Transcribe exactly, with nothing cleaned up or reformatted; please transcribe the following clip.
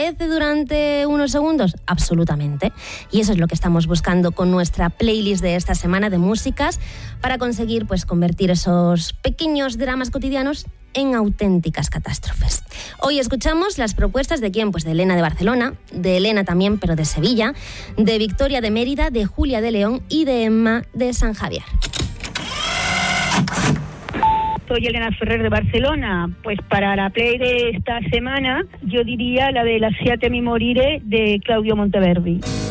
¿Desaparece durante unos segundos? Absolutamente. Y eso es lo que estamos buscando con nuestra playlist de esta semana de músicas para conseguir pues convertir esos pequeños dramas cotidianos en auténticas catástrofes. Hoy escuchamos las propuestas de quién, pues de Elena de Barcelona, de Elena también, pero de Sevilla, de Victoria de Mérida, de Julia de León y de Emma de San Javier. Soy Elena Ferrer de Barcelona. Pues para la play de esta semana yo diría la de La Siate mi morire de Claudio Monteverdi.